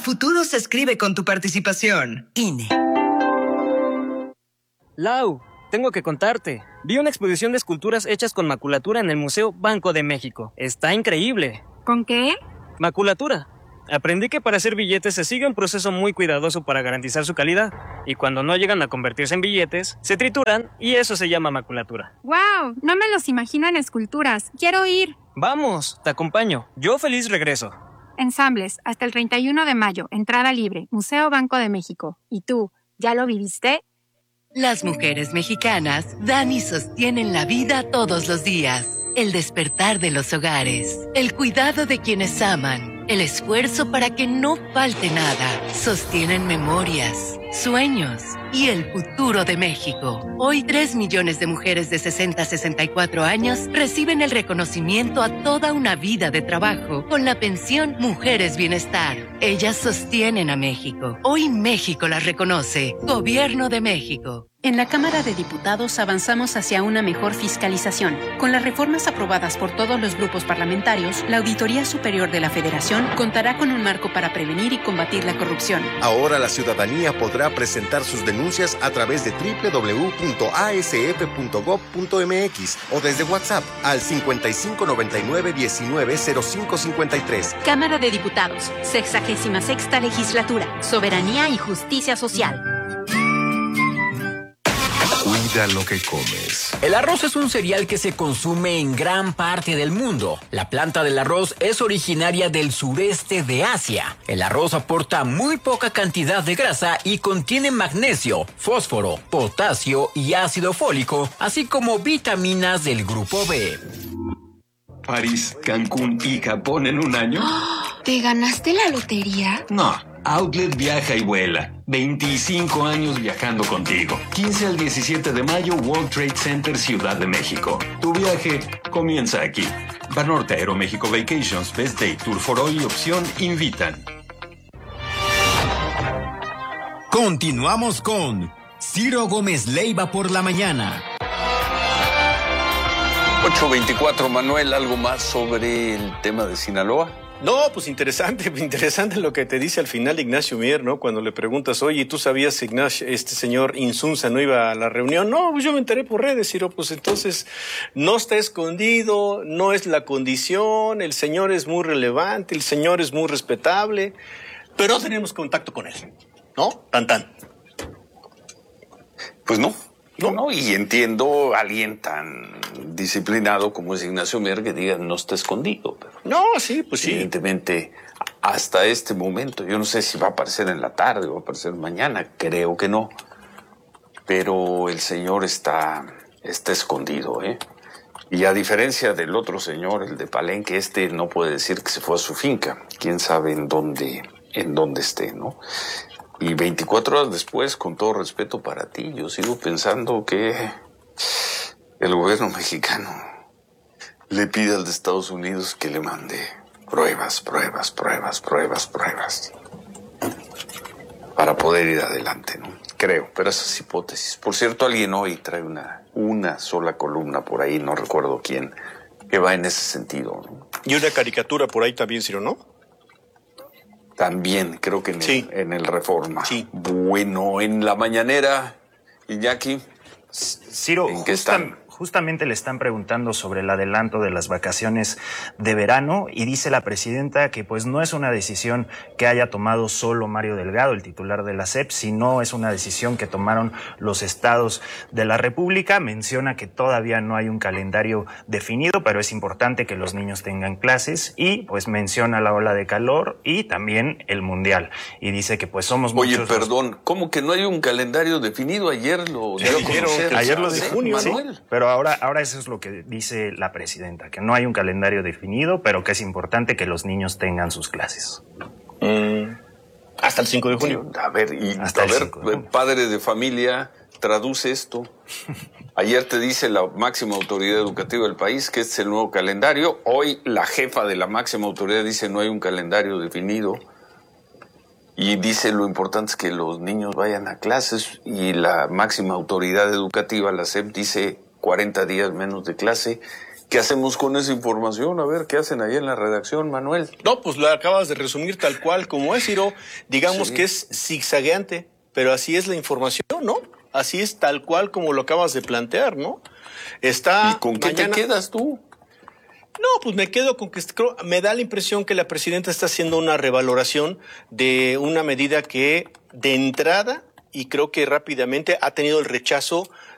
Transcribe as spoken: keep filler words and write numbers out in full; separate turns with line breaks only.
futuro se escribe con tu participación. I N E.
Lau, tengo que contarte. Vi una exposición de esculturas hechas con maculatura en el Museo Banco de México. Está increíble.
¿Con qué?
Maculatura. Aprendí que para hacer billetes se sigue un proceso muy cuidadoso para garantizar su calidad. Y cuando no llegan a convertirse en billetes, se trituran y eso se llama maculatura.
¡Wow! No me los imagino en esculturas. Quiero ir.
Vamos, te acompaño. Yo feliz regreso.
Ensambles, hasta el treinta y uno de mayo. Entrada libre. Museo Banco de México. ¿Y tú, ya lo viviste?
Las mujeres mexicanas dan y sostienen la vida todos los días. El despertar de los hogares, el cuidado de quienes aman, el esfuerzo para que no falte nada. Sostienen memorias, sueños y el futuro de México. Hoy, tres millones de mujeres de sesenta a sesenta y cuatro años reciben el reconocimiento a toda una vida de trabajo con la pensión Mujeres Bienestar. Ellas sostienen a México. Hoy México las reconoce. Gobierno de México.
En la Cámara de Diputados avanzamos hacia una mejor fiscalización. Con las reformas aprobadas por todos los grupos parlamentarios, la Auditoría Superior de la Federación contará con un marco para prevenir y combatir la corrupción.
Ahora la ciudadanía podrá presentar sus denuncias a través de doble u doble u doble u punto a s f punto gob punto m x o desde WhatsApp al cincuenta y cinco noventa y nueve diecinueve cero cinco cincuenta y tres.
Cámara de Diputados, sexagésima sexta Legislatura, Soberanía y Justicia Social.
Cuida lo que comes.
El arroz es un cereal que se consume en gran parte del mundo. La planta del arroz es originaria del sureste de Asia. El arroz aporta muy poca cantidad de grasa y contiene magnesio, fósforo, potasio y ácido fólico, así como vitaminas del grupo B.
París, Cancún y Japón en un año.
¿Te ganaste la lotería?
No. Outlet viaja y vuela. veinticinco años viajando contigo. quince al diecisiete de mayo, World Trade Center, Ciudad de México. Tu viaje comienza aquí. Banorte Aeroméxico Vacations, Best Day, Tour for All y Opción invitan.
Continuamos con Ciro Gómez Leiva por la mañana.
ocho veinticuatro, Manuel, ¿algo más sobre el tema de Sinaloa?
No, pues interesante, interesante lo que te dice al final Ignacio Mier, ¿no? Cuando le preguntas, oye, ¿tú sabías, Ignacio, este señor Insunza no iba a la reunión? No, pues yo me enteré por redes, Ciro, pues entonces no está escondido, no es la condición, el señor es muy relevante, el señor es muy respetable, pero no tenemos contacto con él, ¿no? Tan tan.
Pues no. No, no, y entiendo a alguien tan disciplinado como es Ignacio Mier que diga no está escondido. Pero
no, sí, pues sí.
Evidentemente, hasta este momento, yo no sé si va a aparecer en la tarde o va a aparecer mañana, creo que no. Pero el señor está, está escondido, ¿eh? Y a diferencia del otro señor, el de Palenque, este no puede decir que se fue a su finca. Quién sabe en dónde, en dónde esté, ¿no? Y veinticuatro horas después, con todo respeto para ti, yo sigo pensando que el gobierno mexicano le pide al de Estados Unidos que le mande pruebas, pruebas, pruebas, pruebas, pruebas, para poder ir adelante, ¿no? Creo, pero esas hipótesis. Por cierto, alguien hoy trae una, una sola columna por ahí, no recuerdo quién, que va en ese sentido, ¿no?
Y una caricatura por ahí también, Ciro, ¿no?
También, creo que en,
sí.
el, en el Reforma.
Sí.
Bueno, en la mañanera, Iñaki,
Ciro,
¿en qué
justam,
están?
justamente le están preguntando sobre el adelanto de las vacaciones de verano y dice la presidenta que pues no es una decisión que haya tomado solo Mario Delgado, el titular de la S E P, sino es una decisión que tomaron los estados de la República. Menciona que todavía no hay un calendario definido, pero es importante que los niños tengan clases y pues menciona la ola de calor y también el mundial. Y dice que pues somos
Oye,
muchos...
perdón, los... ¿cómo que no hay un calendario definido? Ayer lo dio a conocer.
Ayer lo de junio, sí,
Manuel.
Pero ahora, ahora eso es lo que dice la presidenta, que no hay un calendario definido, pero que es importante que los niños tengan sus clases.
Mm, hasta el cinco de junio.
Sí, a ver, y
hasta
a
el
ver,
cinco de junio.
Padre de familia, traduce esto. Ayer te dice la máxima autoridad educativa del país que este es el nuevo calendario. Hoy la jefa de la máxima autoridad dice no hay un calendario definido. Y dice lo importante es que los niños vayan a clases. Y la máxima autoridad educativa, la S E P, dice cuarenta días menos de clase. ¿Qué hacemos con esa información? A ver, ¿qué hacen ahí en la redacción, Manuel?
No, pues lo acabas de resumir tal cual como es, Ciro. Digamos sí. que es zigzagueante, pero así es la información, ¿no? Así es tal cual como lo acabas de plantear, ¿no? Está
¿Y con qué mañana... te quedas tú?
No, pues me quedo con que creo, me da la impresión que la presidenta está haciendo una revaloración de una medida que de entrada y creo que rápidamente ha tenido el rechazo